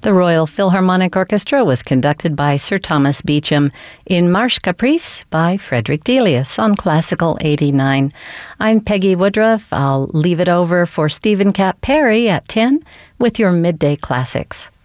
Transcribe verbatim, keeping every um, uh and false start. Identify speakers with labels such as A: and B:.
A: The Royal Philharmonic Orchestra was conducted by Sir Thomas Beecham in Marche Caprice by Frederick Delius on Classical eighty-nine. I'm Peggy Woodruff. I'll leave it over for Stephen Cap Perry at ten with your Midday Classics.